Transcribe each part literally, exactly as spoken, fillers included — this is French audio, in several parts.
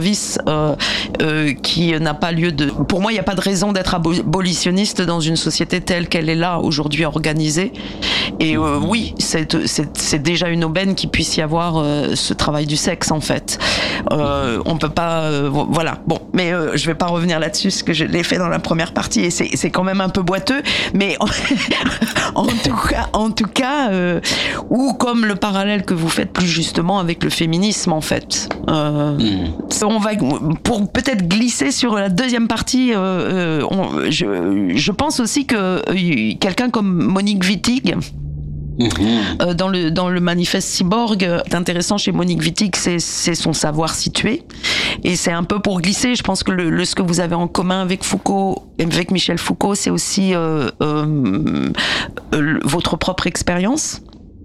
service euh, euh, qui n'a pas lieu de... Pour moi, il n'y a pas de raison d'être abolitionniste dans une société telle qu'elle est là, aujourd'hui organisée. Et euh, oui, c'est, c'est, c'est déjà une aubaine qu'il puisse y avoir euh, ce travail du sexe, en fait. Euh, on peut pas... Euh, voilà. Bon, mais euh, je vais pas revenir là-dessus, parce que je l'ai fait dans la première partie, et c'est, c'est quand même un peu boiteux, mais en, en tout cas, en tout cas euh, ou comme le parallèle que vous faites plus justement avec le féminisme, en fait. Euh, mmh. On va, pour peut-être glisser sur la deuxième partie, euh, euh, on, je, je pense aussi que euh, quelqu'un comme Monique Wittig, Mmh. Euh, dans le dans le manifeste Cyborg, c'est intéressant chez Monique Wittig, c'est c'est son savoir situé, et c'est un peu pour glisser. Je pense que le, le ce que vous avez en commun avec Foucault, avec Michel Foucault, c'est aussi euh, euh, euh, votre propre expérience.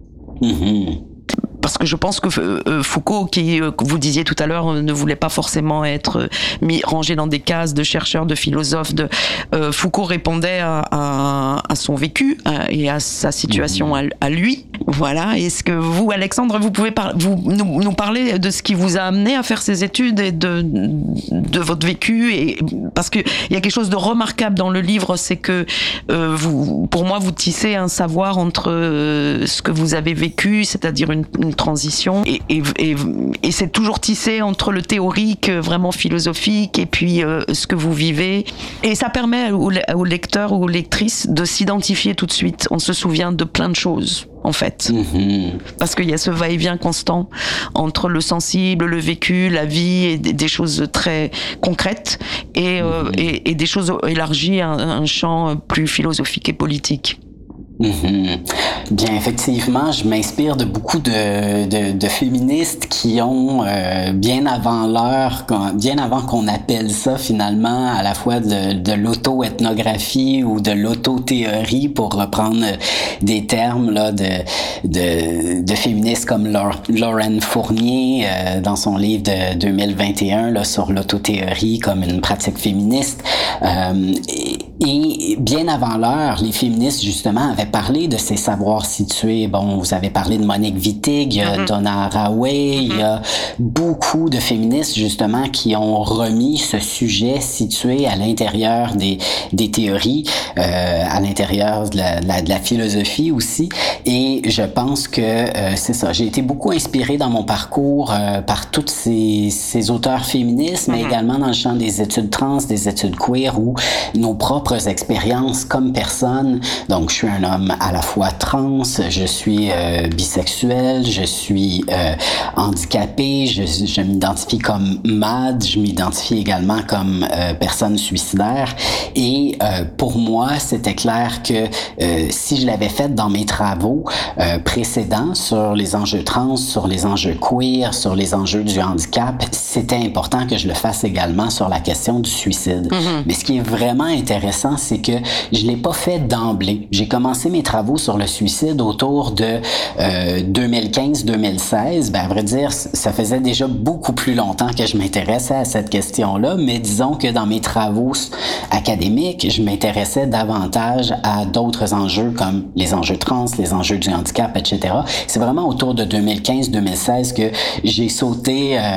Mmh. Parce que je pense que euh, Foucault, qui, euh, que vous disiez tout à l'heure, ne voulait pas forcément être mis, rangé dans des cases de chercheur, de philosophe. De, euh, Foucault répondait à, à, à son vécu à, et à sa situation à, à lui. Voilà. Est-ce que vous, Alexandre, vous pouvez par, vous, nous, nous parler de ce qui vous a amené à faire ces études et de, de votre vécu, et, parce qu'il y a quelque chose de remarquable dans le livre, c'est que euh, vous, pour moi, vous tissez un savoir entre euh, ce que vous avez vécu, c'est-à-dire une, une transition, et, et, et, et c'est toujours tissé entre le théorique, vraiment philosophique, et puis euh, ce que vous vivez, et ça permet aux, aux lecteurs ou aux lectrices de s'identifier tout de suite. On se souvient de plein de choses, en fait, mmh. parce qu'il y a ce va-et-vient constant entre le sensible, le vécu, la vie, et des, des choses très concrètes, et, mmh. euh, et, et des choses élargies à un, un champ plus philosophique et politique. Mm-hmm. Bien, effectivement, je m'inspire de beaucoup de, de, de féministes qui ont euh, bien avant l'heure, bien avant qu'on appelle ça finalement à la fois de, de l'auto-ethnographie ou de l'auto-théorie, pour reprendre des termes là de de, de féministes comme Lauren Fournier euh, dans son livre de deux mille vingt et un là sur l'autothéorie comme une pratique féministe. Euh, et, et bien avant l'heure, les féministes justement avaient parlé de ces savoirs situés. Bon, vous avez parlé de Monique Wittig, il y a mm-hmm. Donna Haraway, mm-hmm. il y a beaucoup de féministes justement qui ont remis ce sujet situé à l'intérieur des, des théories, euh, à l'intérieur de la, de, la, de la philosophie aussi. Et je pense que euh, c'est ça. J'ai été beaucoup inspirée dans mon parcours euh, par tous ces, ces auteurs féministes, mais mm-hmm. également dans le champ des études trans, des études queer, où nos propres expériences comme personne. Donc, je suis un homme à la fois trans, je suis euh, bisexuel, je suis euh, handicapé, je, je m'identifie comme M A D, je m'identifie également comme euh, personne suicidaire. Et euh, pour moi, c'était clair que euh, si je l'avais fait dans mes travaux euh, précédents sur les enjeux trans, sur les enjeux queer, sur les enjeux du handicap, c'était important que je le fasse également sur la question du suicide. Mm-hmm. Mais ce qui est vraiment intéressant, c'est que je l'ai pas fait d'emblée. J'ai commencé mes travaux sur le suicide autour de euh, deux mille quinze deux mille seize. Ben, à vrai dire, ça faisait déjà beaucoup plus longtemps que je m'intéressais à cette question-là, mais disons que dans mes travaux académiques, je m'intéressais davantage à d'autres enjeux comme les enjeux trans, les enjeux du handicap, et cetera. C'est vraiment autour de deux mille quinze deux mille seize que j'ai sauté euh,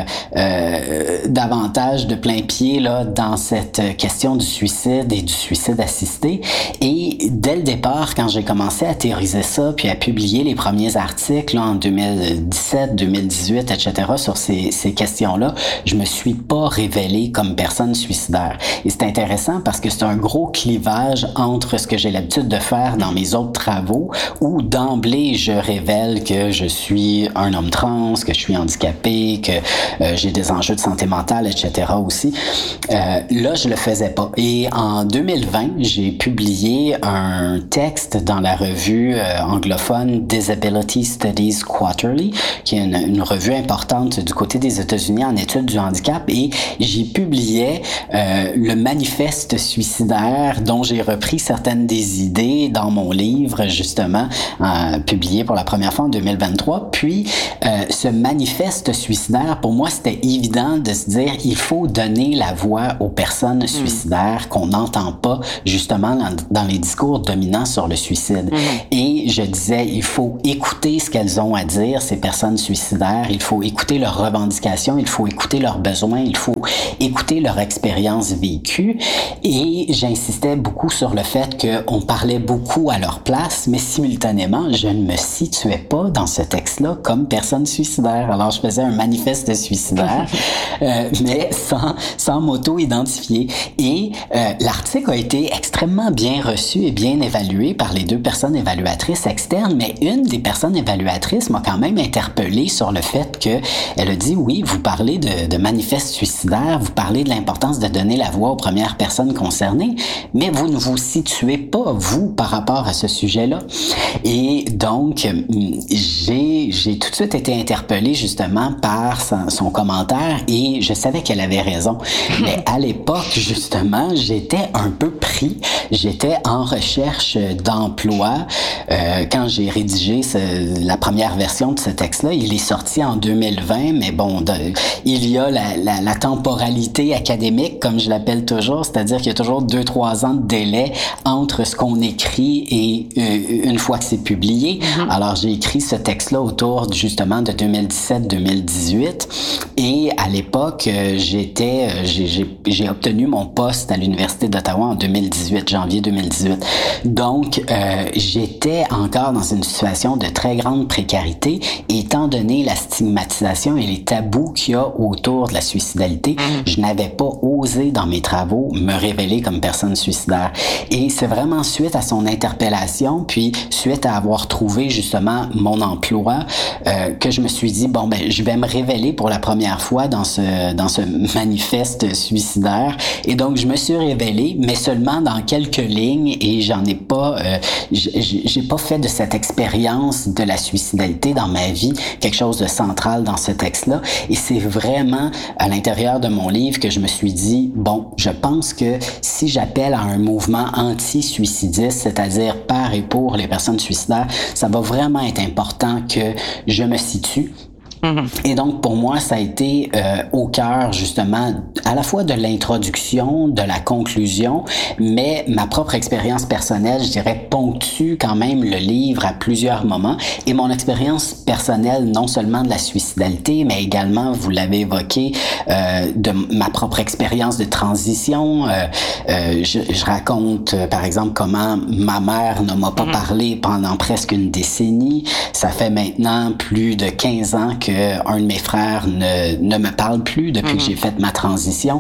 euh, davantage de plein pied là, dans cette question du suicide et du suicide assisté. Et dès le départ, quand j'ai commencé à théoriser ça, puis à publier les premiers articles là, en deux mille dix-sept, deux mille dix-huit, et cetera sur ces, ces questions-là, je me suis pas révélé comme personne suicidaire. Et c'est intéressant parce que c'est un gros clivage entre ce que j'ai l'habitude de faire dans mes autres travaux, où d'emblée je révèle que je suis un homme trans, que je suis handicapé, que euh, j'ai des enjeux de santé mentale, et cetera aussi. Euh, là, je le faisais pas. Et en deux mille vingt, j'ai publié un texte dans la revue euh, anglophone Disability Studies Quarterly, qui est une, une revue importante du côté des États-Unis en études du handicap, et j'y publiais euh, le manifeste suicidaire dont j'ai repris certaines des idées dans mon livre, justement, euh, publié pour la première fois en deux mille vingt-trois. Puis, euh, ce manifeste suicidaire, pour moi, c'était évident de se dire, il faut donner la voix aux personnes suicidaires qu'on n'entend pas justement dans, dans les discours dominants sur le suicide. Mm-hmm. Et je disais, il faut écouter ce qu'elles ont à dire, ces personnes suicidaires, il faut écouter leurs revendications, il faut écouter leurs besoins, il faut écouter leur expérience vécue. Et j'insistais beaucoup sur le fait qu'on parlait beaucoup à leur place, mais simultanément, je ne me situais pas dans ce texte-là comme personne suicidaire. Alors, je faisais un manifeste suicidaire, euh, mais sans, sans m'auto-identifier. Et euh, l'article a été extrêmement bien reçu et bien évalué par les deux personnes évaluatrices externes, mais une des personnes évaluatrices m'a quand même interpellé sur le fait que elle a dit, oui, vous parlez de, de manifeste suicidaire, vous parlez de l'importance de donner la voix aux premières personnes concernées, mais vous ne vous situez pas, vous, par rapport à ce sujet-là. Et donc, j'ai, j'ai tout de suite été interpellé justement par son, son commentaire et je savais qu'elle avait raison. Mais à l'époque, justement, j'étais un peu pris. J'étais en recherche d'emploi. Euh, quand j'ai rédigé ce, la première version de ce texte-là, il est sorti en deux mille vingt, mais bon, de, il y a la, la, la temporalité académique, comme je l'appelle toujours, c'est-à-dire qu'il y a toujours deux, trois ans de délai entre ce qu'on écrit et euh, une fois que c'est publié. Mm-hmm. Alors, j'ai écrit ce texte-là autour justement de deux mille dix-sept deux mille dix-huit et à l'époque, euh, j'étais, euh, j'ai, j'ai, j'ai obtenu mon poste à l'Université d'Ottawa en deux mille dix-huit, janvier deux mille dix-huit. Donc, euh, j'étais encore dans une situation de très grande précarité, étant donné la stigmatisation et les tabous qu'il y a autour de la suicidalité, mmh. je n'avais pas osé dans mes travaux me révéler comme personne suicidaire. Et c'est vraiment suite à son interpellation, puis suite à avoir trouvé justement mon emploi, euh, que je me suis dit, bon, ben, je vais me révéler pour la première fois dans ce, dans ce manifeste suicidaire. Et donc, je me suis révélé, mais seulement dans quelques lignes et j'en ai pas, euh, j'ai pas fait de cette expérience de la suicidalité dans ma vie quelque chose de central dans ce texte-là. Et c'est vraiment à l'intérieur de mon livre que je me suis dit, bon, je pense que si j'appelle à un mouvement anti-suicidiste, c'est-à-dire par et pour les personnes suicidaires, ça va vraiment être important que je me situe. Et donc, pour moi, ça a été euh, au cœur, justement, à la fois de l'introduction, de la conclusion, mais ma propre expérience personnelle, je dirais, ponctue quand même le livre à plusieurs moments. Et mon expérience personnelle, non seulement de la suicidalité, mais également, vous l'avez évoqué, euh, de ma propre expérience de transition. Euh, euh, je, je raconte, euh, par exemple, comment ma mère ne m'a pas parlé pendant presque une décennie. Ça fait maintenant plus de quinze ans que un de mes frères ne, ne me parle plus depuis mm-hmm. que j'ai fait ma transition.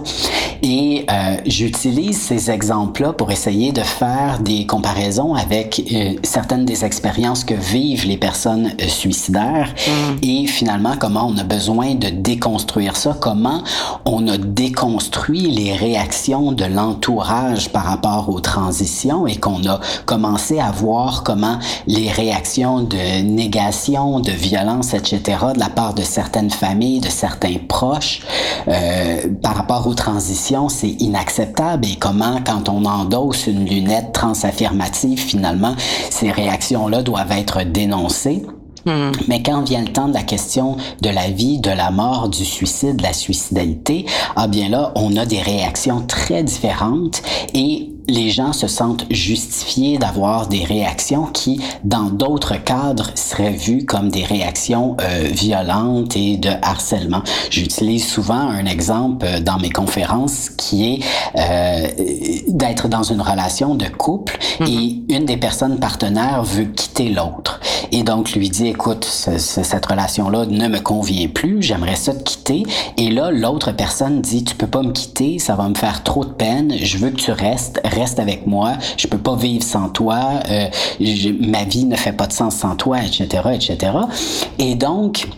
Et euh, j'utilise ces exemples-là pour essayer de faire des comparaisons avec euh, certaines des expériences que vivent les personnes euh, suicidaires mm-hmm. et finalement comment on a besoin de déconstruire ça, comment on a déconstruit les réactions de l'entourage par rapport aux transitions et qu'on a commencé à voir comment les réactions de négation, de violence, et cetera, de la part de certaines familles, de certains proches, euh, par rapport aux transitions, c'est inacceptable. Et comment, quand on endosse une lunette transaffirmative, finalement, ces réactions-là doivent être dénoncées. Mmh. Mais quand vient le temps de la question de la vie, de la mort, du suicide, de la suicidalité, ah bien là, on a des réactions très différentes et les gens se sentent justifiés d'avoir des réactions qui, dans d'autres cadres, seraient vues comme des réactions euh, violentes et de harcèlement. J'utilise souvent un exemple dans mes conférences qui est euh, d'être dans une relation de couple mm-hmm. et une des personnes partenaires veut quitter l'autre. Et donc, lui dit, écoute, ce, ce, cette relation-là ne me convient plus, j'aimerais ça te quitter. Et là, l'autre personne dit, tu peux pas me quitter, ça va me faire trop de peine, je veux que tu restes, reste avec moi, je peux pas vivre sans toi, euh, je, ma vie ne fait pas de sens sans toi, et cetera, et cetera. Et donc,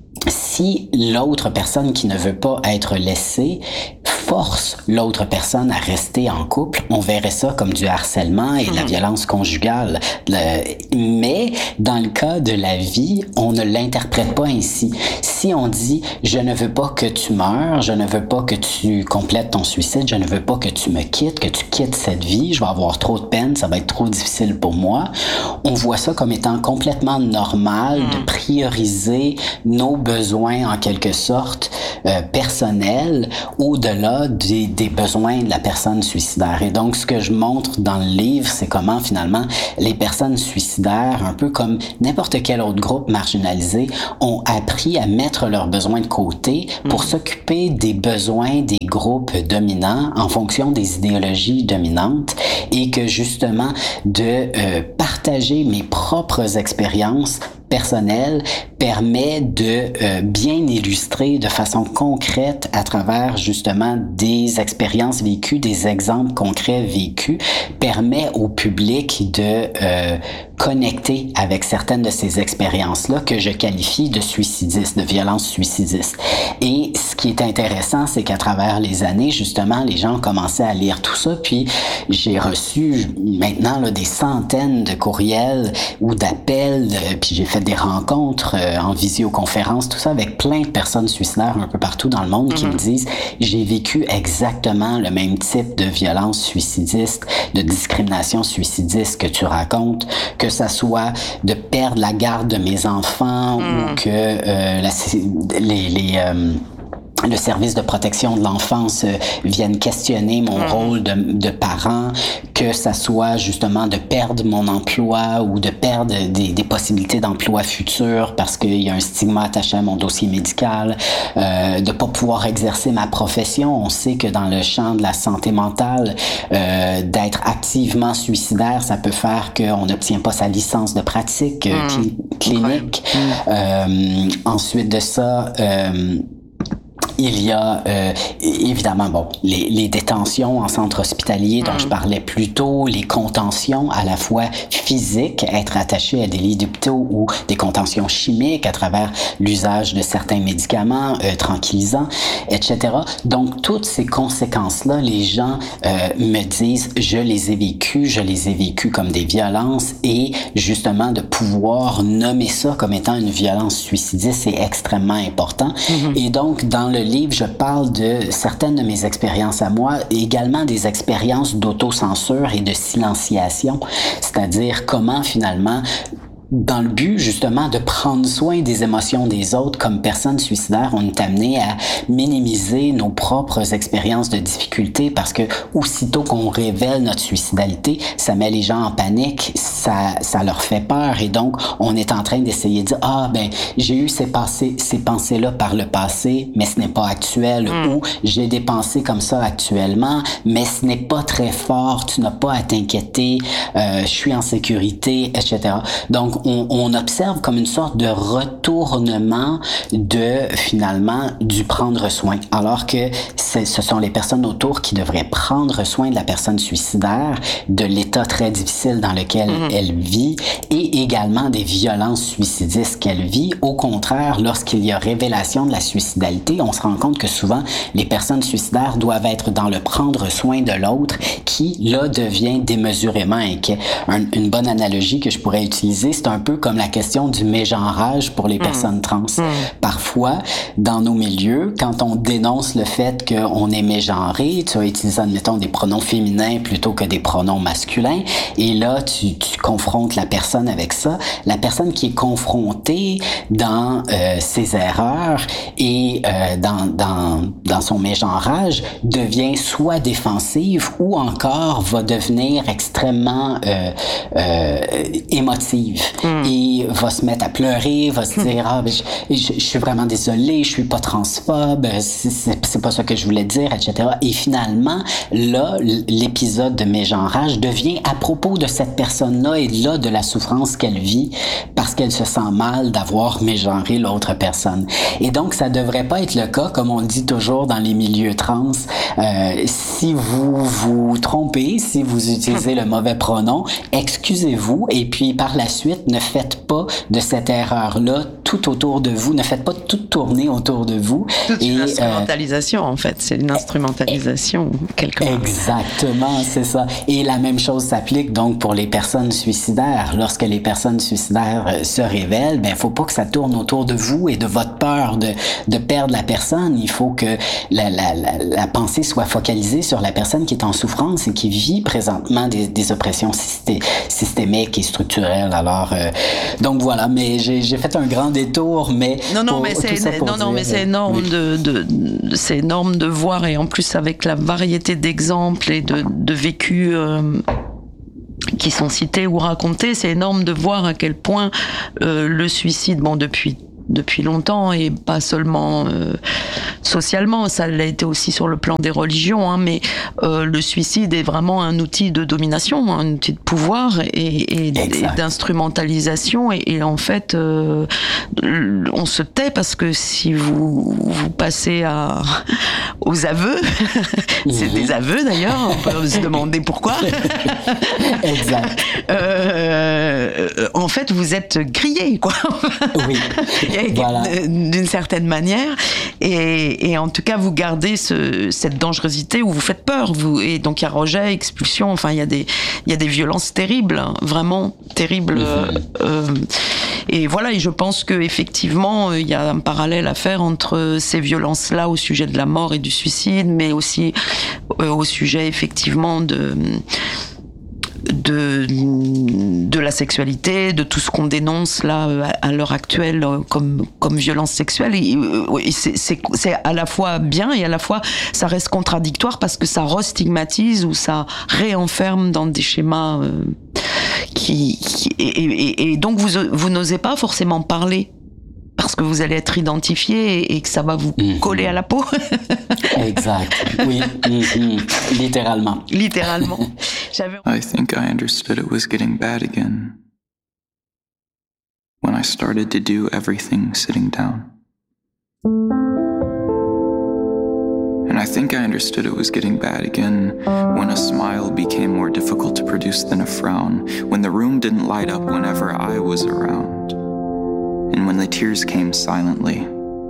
si l'autre personne qui ne veut pas être laissée force l'autre personne à rester en couple, on verrait ça comme du harcèlement et de la violence conjugale. Le, mais dans le cas de la vie, on ne l'interprète pas ainsi. Si on dit « je ne veux pas que tu meurs, je ne veux pas que tu complètes ton suicide, je ne veux pas que tu me quittes, que tu quittes cette vie, je vais avoir trop de peine, ça va être trop difficile pour moi », on voit ça comme étant complètement normal de prioriser nos besoins en quelque sorte euh, personnels au-delà au-delà des, des besoins de la personne suicidaire. Et donc, ce que je montre dans le livre, c'est comment finalement les personnes suicidaires, un peu comme n'importe quel autre groupe marginalisé, ont appris à mettre leurs besoins de côté pour mmh. s'occuper des besoins des groupes dominants en fonction des idéologies dominantes, et que justement de euh, partager mes propres expériences personnel permet de euh, bien illustrer de façon concrète à travers justement des expériences vécues, des exemples concrets vécus, permet au public de euh, connecter avec certaines de ces expériences-là que je qualifie de suicidistes, de violences suicidistes. Et ce qui est intéressant, c'est qu'à travers les années, justement, les gens ont commencé à lire tout ça, puis j'ai reçu maintenant là, des centaines de courriels ou d'appels, euh, puis j'ai fait des rencontres euh, en visioconférence, tout ça avec plein de personnes suicidaires un peu partout dans le monde mm-hmm. qui me disent « J'ai vécu exactement le même type de violence suicidiste, de discrimination suicidiste que tu racontes, que ça soit de perdre la garde de mes enfants mm. ou que euh, la, les... les euh, le service de protection de l'enfance euh, vienne questionner mon mmh. rôle de, de parent, que ça soit justement de perdre mon emploi ou de perdre des, des possibilités d'emploi futur parce qu'il y a un stigma attaché à mon dossier médical, euh, de pas pouvoir exercer ma profession. On sait que dans le champ de la santé mentale, euh, d'être activement suicidaire, ça peut faire qu'on n'obtient pas sa licence de pratique euh, mmh. cl- clinique. Mmh. Euh, ensuite de ça, euh, il y a euh, évidemment bon les, les détentions en centre hospitalier dont mmh. je parlais plus tôt, les contentions à la fois physiques, être attaché à des lits d'hôpitaux ou des contentions chimiques à travers l'usage de certains médicaments euh, tranquillisants, et cetera. Donc toutes ces conséquences-là, les gens euh, me disent je les ai vécues, je les ai vécues comme des violences, et justement de pouvoir nommer ça comme étant une violence suicidiste, c'est extrêmement important. Mmh. Et donc dans le livre, je parle de certaines de mes expériences à moi, également des expériences d'autocensure et de silenciation, c'est-à-dire comment finalement, dans le but justement de prendre soin des émotions des autres comme personnes suicidaires, on est amené à minimiser nos propres expériences de difficulté parce que aussitôt qu'on révèle notre suicidalité, ça met les gens en panique, ça, ça leur fait peur, et donc on est en train d'essayer de dire ah ben j'ai eu ces passés, ces pensées-là par le passé, mais ce n'est pas actuel, mm. ou j'ai des pensées comme ça actuellement, mais ce n'est pas très fort, tu n'as pas à t'inquiéter, euh, je suis en sécurité, et cetera. Donc On, on observe comme une sorte de retournement de, finalement, du prendre soin. Alors que ce sont les personnes autour qui devraient prendre soin de la personne suicidaire, de l'état très difficile dans lequel mmh. elle vit, et également des violences suicidistes qu'elle vit. Au contraire, lorsqu'il y a révélation de la suicidalité, on se rend compte que souvent, les personnes suicidaires doivent être dans le prendre soin de l'autre, qui, là, devient démesurément inquiet. Un, une bonne analogie que je pourrais utiliser, c'est un peu comme la question du mégenrage pour les mmh. personnes trans. Mmh. Parfois, dans nos milieux, quand on dénonce le fait qu'on est mégenré, tu vas utiliser, admettons, des pronoms féminins plutôt que des pronoms masculins, et là, tu, tu confrontes la personne avec ça. La personne qui est confrontée dans euh, ses erreurs et euh, dans, dans, dans son mégenrage devient soit défensive ou encore va devenir extrêmement euh, euh, émotive. Mm. Et va se mettre à pleurer, va se dire ah ben je, je, je suis vraiment désolé, je suis pas transphobe, c'est, c'est, c'est pas ça que je voulais dire, et cetera. Et finalement, là, l'épisode de mégenrage devient à propos de cette personne-là et là de la souffrance qu'elle vit parce qu'elle se sent mal d'avoir mégenré l'autre personne. Et donc, ça devrait pas être le cas, comme on le dit toujours dans les milieux trans. Euh, si vous vous trompez, si vous utilisez le mauvais pronom, excusez-vous, et puis par la suite, ne faites pas de cette erreur-là tout autour de vous. Ne faites pas tout tourner autour de vous. C'est une instrumentalisation, euh, en fait. C'est une instrumentalisation, quelque part. Exactement, c'est ça. Et la même chose s'applique donc pour les personnes suicidaires. Lorsque les personnes suicidaires se révèlent, ben, faut pas que ça tourne autour de vous et de votre peur de, de perdre la personne. Il faut que la, la, la, la pensée soit focalisée sur la personne qui est en souffrance et qui vit présentement des, des oppressions systé- systémiques et structurelles. Alors, euh, donc voilà, mais j'ai, j'ai fait un grand détour, mais non, non, pour, mais c'est non, non, mais c'est énorme oui. de, de, de c'est énorme de voir, et en plus avec la variété d'exemples et de, de vécus euh, qui sont cités ou racontés, c'est énorme de voir à quel point euh, le suicide, bon, depuis depuis longtemps, et pas seulement euh, socialement, ça l'a été aussi sur le plan des religions, hein, mais euh, le suicide est vraiment un outil de domination, un outil de pouvoir et, et, et d'instrumentalisation, et, et en fait euh, on se tait parce que si vous, vous passez à, aux aveux, c'est mmh. des aveux d'ailleurs, on peut se demander pourquoi. Exact. Euh, en fait vous êtes grillé, quoi. Oui. Voilà. D'une certaine manière, et, et en tout cas vous gardez ce, cette dangerosité où vous faites peur, vous, et donc il y a rejet, expulsion, enfin il y a des il y a des violences terribles, hein, vraiment terribles. Mm-hmm. euh, et voilà, et je pense que effectivement il y a un parallèle à faire entre ces violences-là au sujet de la mort et du suicide, mais aussi euh, au sujet effectivement de de de la sexualité, de tout ce qu'on dénonce là à l'heure actuelle comme comme violence sexuelle, et, et c'est c'est c'est à la fois bien et à la fois ça reste contradictoire parce que ça re-stigmatise ou ça réenferme dans des schémas euh, qui, qui et, et, et donc vous vous n'osez pas forcément parler parce que vous allez être identifié et, et que ça va vous mmh. coller à la peau. Exact. Oui, mmh. littéralement. Littéralement. I think I understood it was getting bad again when I started to do everything sitting down. And I think I understood it was getting bad again when a smile became more difficult to produce than a frown, when the room didn't light up whenever I was around, and when the tears came silently,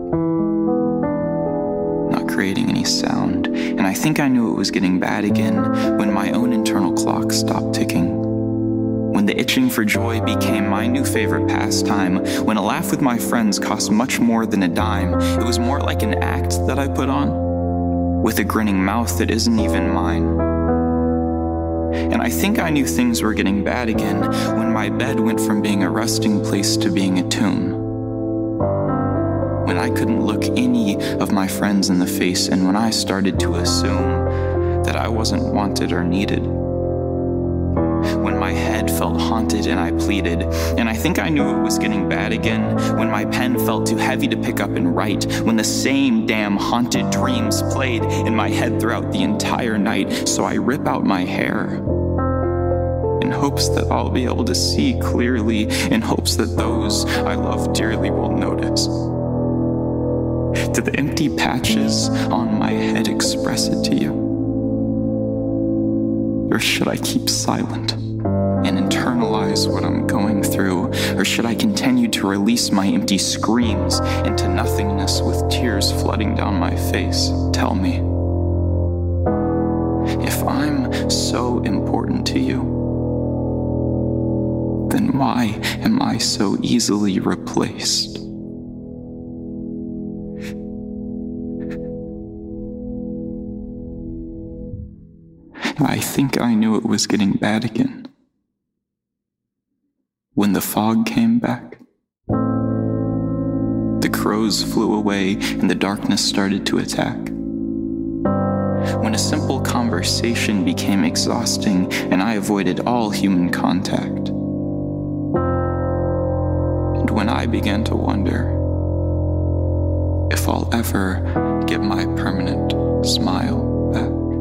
not creating any sound. And I think I knew it was getting bad again when my own internal clock stopped ticking, when the itching for joy became my new favorite pastime, when a laugh with my friends cost much more than a dime. It was more like an act that I put on, with a grinning mouth that isn't even mine. And I think I knew things were getting bad again when my bed went from being a resting place to being a tomb, when I couldn't look any of my friends in the face, and when I started to assume that I wasn't wanted or needed, when my head felt haunted and I pleaded. And I think I knew it was getting bad again when my pen felt too heavy to pick up and write, when the same damn haunted dreams played in my head throughout the entire night. So I rip out my hair in hopes that I'll be able to see clearly, in hopes that those I love dearly will notice. Do the empty patches on my head express it to you? Or should I keep silent and internalize what I'm going through? Or should I continue to release my empty screams into nothingness with tears flooding down my face? Tell me, if I'm so important to you, then why am I so easily replaced? I think I knew it was getting bad again when the fog came back. The crows flew away and the darkness started to attack. When a simple conversation became exhausting and I avoided all human contact. And when I began to wonder if I'll ever get my permanent smile.